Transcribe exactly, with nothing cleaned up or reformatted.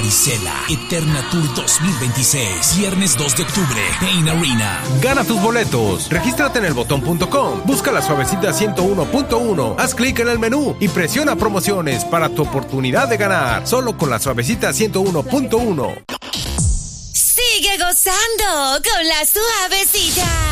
Isela Eterna Tour dos mil veintiséis. Viernes dos de octubre, Pain Arena. Gana tus boletos. Regístrate en el botón punto com. Busca la Suavecita ciento uno punto uno. Haz clic en el menú y presiona promociones para tu oportunidad de ganar. Solo con la Suavecita ciento uno punto uno. Sigue gozando con la Suavecita.